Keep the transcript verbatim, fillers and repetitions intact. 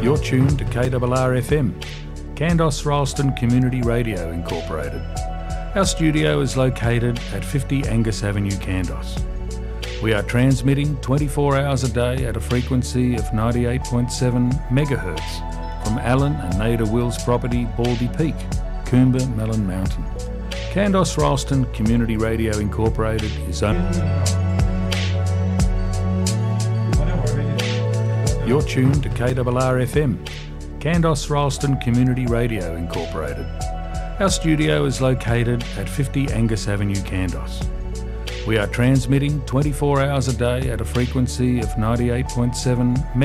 You're tuned to K R R F M, Kandos Ralston Community Radio Incorporated. Our studio is located at fifty Angus Avenue, Kandos. We are transmitting twenty-four hours a day at a frequency of ninety-eight point seven megahertz from Alan and Nada Wills' property, Baldy Peak, Coombe Mellon Mountain. Kandos Ralston Community Radio Incorporated is owned. You're tuned to K R R F M, Kandos Ralston Community Radio Incorporated. Our studio is located at fifty Angus Avenue, Kandos. We are transmitting twenty-four hours a day at a frequency of ninety-eight point seven megahertz.